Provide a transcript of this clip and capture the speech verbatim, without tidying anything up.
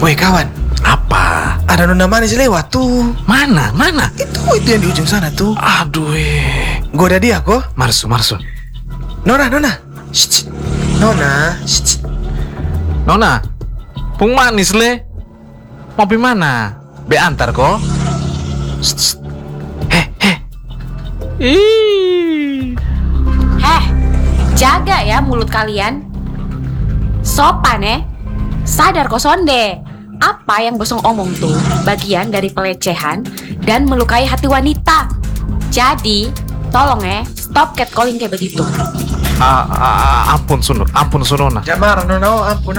Woi kawan, Apa? ada nona manis lewat tuh. Mana? Mana? Itu itu yang di ujung sana tuh. Aduh, eh. Goda dia kok. Marsu, Marsu. Nona, nona. Shh, nona. Shh. Nona, pung manis le. Mau pi mana? Be antar kok. Heh, heh. Ih. Heh, jaga ya mulut kalian. Sopan ya. Sadar kok sonde. Apa yang bosong omong tuh bagian dari pelecehan dan melukai hati wanita. Jadi, tolong ya, stop catcalling kayak begitu. Ah, ah, ah, ampun Sunur, ampun Sunona. Jangan marah nona, oh ampun.